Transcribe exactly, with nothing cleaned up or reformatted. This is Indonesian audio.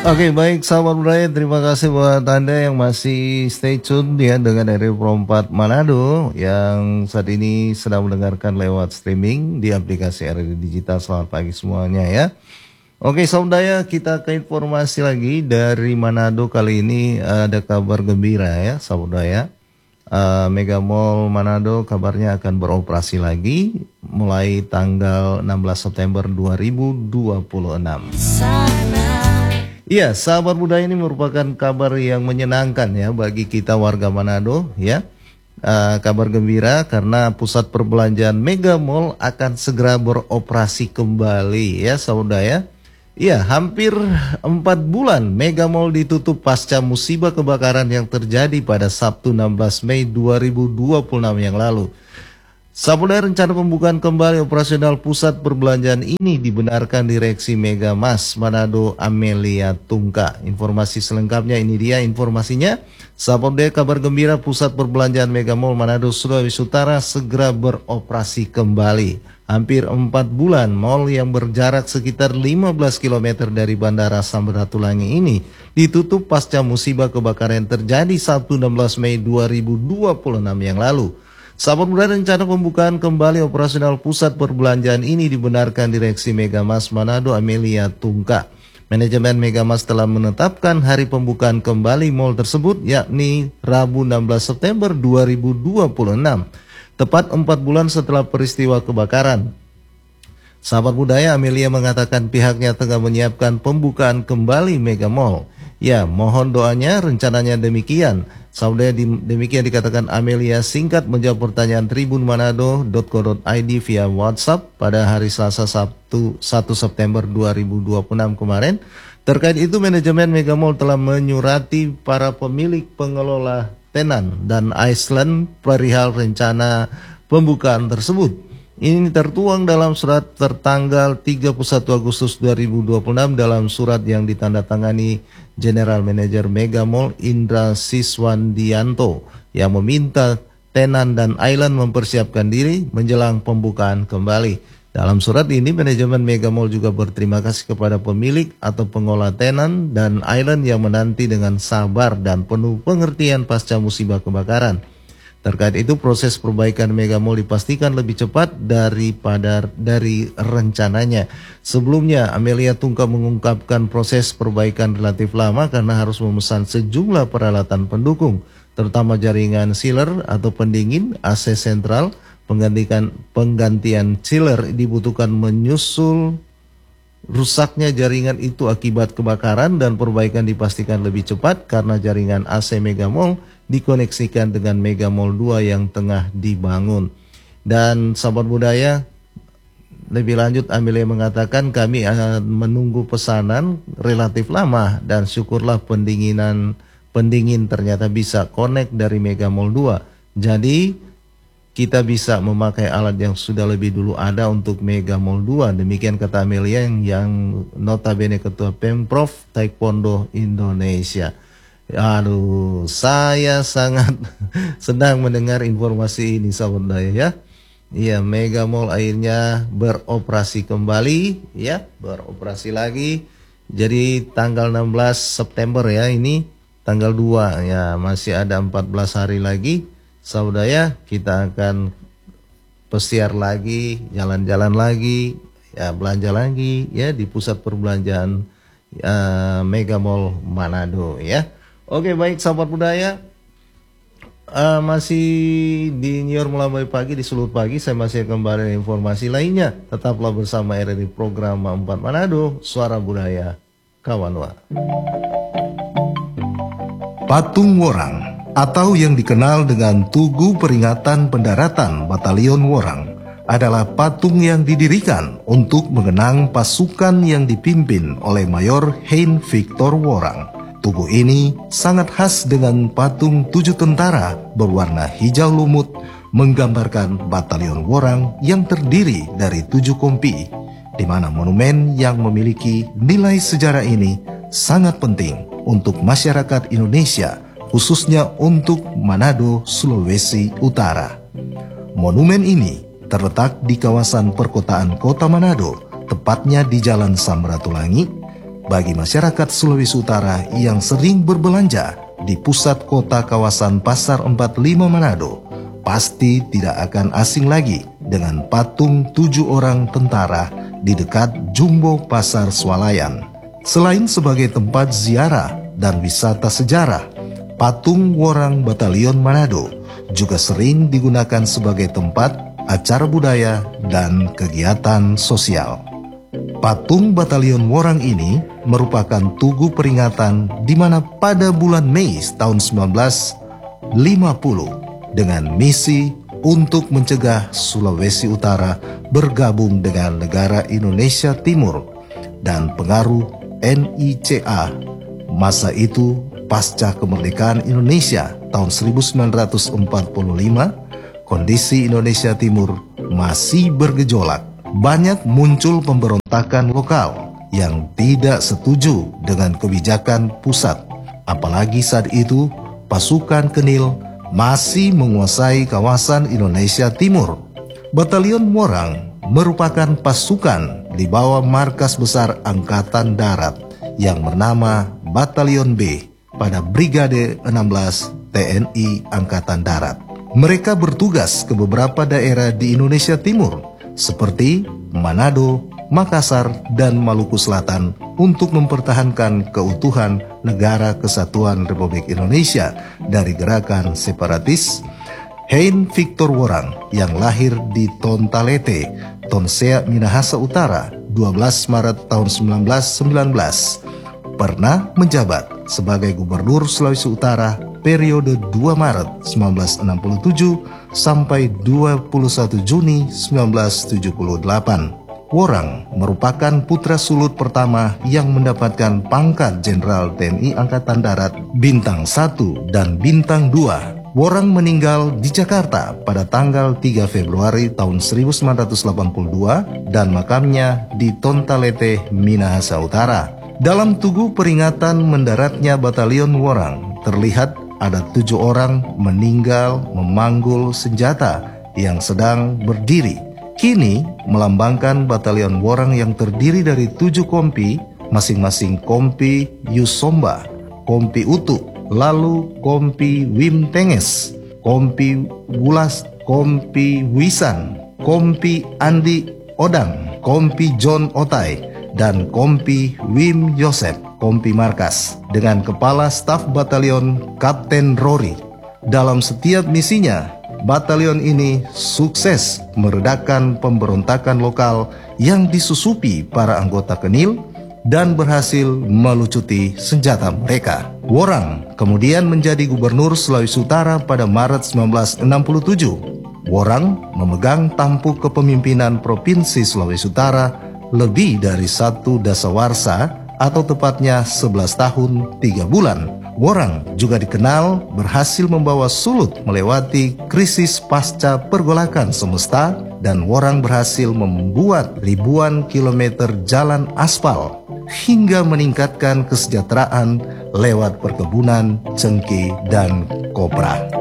Oke, baik sahabat budaya, terima kasih buat Anda yang masih stay tune ya dengan R R I Pro empat Manado yang saat ini sedang mendengarkan lewat streaming di aplikasi R R I Digital. Selamat pagi semuanya ya. Oke sahabat budaya, kita ke informasi lagi dari Manado. Kali ini ada kabar gembira ya sahabat budaya. Uh, Mega Mall Manado kabarnya akan beroperasi lagi mulai tanggal enam belas September dua ribu dua puluh enam. Iya, sahabat budaya, ini merupakan kabar yang menyenangkan ya bagi kita warga Manado ya. Uh, kabar gembira karena pusat perbelanjaan Mega Mall akan segera beroperasi kembali ya sahabat budaya. Iya, hampir empat bulan Mega Mall ditutup pasca musibah kebakaran yang terjadi pada Sabtu enam belas Mei dua ribu dua puluh enam yang lalu. Sahabat, rencana pembukaan kembali operasional pusat perbelanjaan ini dibenarkan Direksi Mega Mas Manado Amelia Tungka. Informasi selengkapnya ini dia informasinya. Sahabat, kabar gembira pusat perbelanjaan Mega Mall Manado Sulawesi Utara segera beroperasi kembali. Hampir empat bulan mall yang berjarak sekitar lima belas kilometer dari Bandara Samratulangi ini ditutup pasca musibah kebakaran yang terjadi Sabtu enam belas Mei dua ribu dua puluh enam yang lalu. Sahabat muda, rencana pembukaan kembali operasional pusat perbelanjaan ini dibenarkan Direksi Mega Mas Manado Amelia Tungka. Manajemen Mega Mas telah menetapkan hari pembukaan kembali mall tersebut yakni Rabu enam belas September dua ribu dua puluh enam, tepat empat bulan setelah peristiwa kebakaran. Sahabat budaya, Amelia mengatakan pihaknya tengah menyiapkan pembukaan kembali Mega Mall. Ya, mohon doanya, rencananya demikian. Saudara, demikian dikatakan Amelia singkat menjawab pertanyaan tribun manado titik co titik i d via WhatsApp pada hari Selasa Sabtu satu September dua ribu dua puluh enam kemarin. Terkait itu, manajemen Mega Mall telah menyurati para pemilik, pengelola, tenan, dan Iceland perihal rencana pembukaan tersebut. Ini tertuang dalam surat tertanggal tiga puluh satu Agustus dua ribu dua puluh enam dalam surat yang ditandatangani General Manager Mega Mall Indra Siswandianto yang meminta tenan dan Island mempersiapkan diri menjelang pembukaan kembali. Dalam surat ini, manajemen Mega Mall juga berterima kasih kepada pemilik atau pengelola tenan dan Island yang menanti dengan sabar dan penuh pengertian pasca musibah kebakaran. Terkait itu, proses perbaikan Mega Mall dipastikan lebih cepat daripada dari rencananya. Sebelumnya, Amelia Tungka mengungkapkan proses perbaikan relatif lama karena harus memesan sejumlah peralatan pendukung, terutama jaringan sealer atau pendingin, A C sentral. Penggantian penggantian chiller dibutuhkan menyusul rusaknya jaringan itu akibat kebakaran, dan perbaikan dipastikan lebih cepat karena jaringan A C Mega Mall dikoneksikan dengan Mega Mall dua yang tengah dibangun. Dan sahabat budaya, lebih lanjut Amelia mengatakan kami akan menunggu pesanan relatif lama dan syukurlah pendinginan pendingin ternyata bisa connect dari Mega Mall dua. Jadi kita bisa memakai alat yang sudah lebih dulu ada untuk Mega Mall dua. Demikian kata Amelia yang, yang notabene ketua Pemprov Taekwondo Indonesia. Aduh, saya sangat senang mendengar informasi ini sahabat daya ya. Iya, Mega Mall akhirnya beroperasi kembali ya, beroperasi lagi. Jadi tanggal enam belas September ya, ini tanggal dua ya, masih ada empat belas hari lagi. Sahabat daya, kita akan pesiar lagi, jalan-jalan lagi, ya belanja lagi ya di pusat perbelanjaan uh, Mega Mall Manado ya. Oke, baik sahabat budaya, uh, masih di New York mulai pagi, di Sulut Pagi, saya masih kembali dengan informasi lainnya. Tetaplah bersama R R I Program empat Manado, Suara Budaya Kawanwa. Patung Worang atau yang dikenal dengan Tugu Peringatan Pendaratan Batalion Worang adalah patung yang didirikan untuk mengenang pasukan yang dipimpin oleh Mayor Hein Victor Worang. Tugu ini sangat khas dengan patung tujuh tentara berwarna hijau lumut menggambarkan Batalion Worang yang terdiri dari tujuh kompi, di mana monumen yang memiliki nilai sejarah ini sangat penting untuk masyarakat Indonesia, khususnya untuk Manado, Sulawesi Utara. Monumen ini terletak di kawasan perkotaan Kota Manado, tepatnya di Jalan Samratulangi, bagi masyarakat Sulawesi Utara yang sering berbelanja di pusat kota kawasan Pasar empat puluh lima Manado, pasti tidak akan asing lagi dengan patung tujuh orang tentara di dekat Jumbo Pasar Swalayan. Selain sebagai tempat ziarah dan wisata sejarah, patung Worang Batalion Manado juga sering digunakan sebagai tempat acara budaya dan kegiatan sosial. Patung Batalion Worang ini merupakan tugu peringatan di mana pada bulan Mei tahun sembilan belas lima puluh dengan misi untuk mencegah Sulawesi Utara bergabung dengan negara Indonesia Timur dan pengaruh N I C A. Masa itu pasca kemerdekaan Indonesia tahun seribu sembilan ratus empat puluh lima, kondisi Indonesia Timur masih bergejolak. Banyak muncul pemberontakan lokal yang tidak setuju dengan kebijakan pusat. Apalagi saat itu pasukan Kenil masih menguasai kawasan Indonesia Timur. Batalion Worang merupakan pasukan di bawah markas besar Angkatan Darat yang bernama Batalion B pada Brigade enam belas T N I Angkatan Darat. Mereka bertugas ke beberapa daerah di Indonesia Timur seperti Manado, Makassar, dan Maluku Selatan untuk mempertahankan keutuhan Negara Kesatuan Republik Indonesia dari gerakan separatis. Hein Victor Worang yang lahir di Tontalete, Tonsea, Minahasa Utara, dua belas Maret tahun seribu sembilan ratus sembilan belas, pernah menjabat sebagai Gubernur Sulawesi Utara periode dua Maret seribu sembilan ratus enam puluh tujuh sampai dua puluh satu Juni seribu sembilan ratus tujuh puluh delapan. Worang merupakan putra sulung pertama yang mendapatkan pangkat Jenderal T N I Angkatan Darat Bintang satu dan Bintang dua. Worang meninggal di Jakarta pada tanggal tiga Februari tahun seribu sembilan ratus delapan puluh dua dan makamnya di Tontalete, Minahasa Utara. Dalam tugu peringatan mendaratnya Batalion Worang, terlihat ada tujuh orang meninggal memanggul senjata yang sedang berdiri. Kini melambangkan Batalion Worang yang terdiri dari tujuh kompi, masing-masing kompi Yusomba, kompi Utu, lalu kompi Wim Tenges, kompi Wulas, kompi Wisan, kompi Andi Odang, kompi John Otai, dan kompi Wim Yosef, kompi markas, dengan kepala staf batalion Kapten Rory. Dalam setiap misinya, batalion ini sukses meredakan pemberontakan lokal yang disusupi para anggota Kenil dan berhasil melucuti senjata mereka. Worang kemudian menjadi Gubernur Sulawesi Utara pada Maret seribu sembilan ratus enam puluh tujuh. Worang memegang tampuk kepemimpinan Provinsi Sulawesi Utara lebih dari satu dasawarsa atau tepatnya sebelas tahun tiga bulan. Worang juga dikenal berhasil membawa Sulut melewati krisis pasca pergolakan semesta dan Worang berhasil membuat ribuan kilometer jalan aspal hingga meningkatkan kesejahteraan lewat perkebunan cengkeh dan kopra.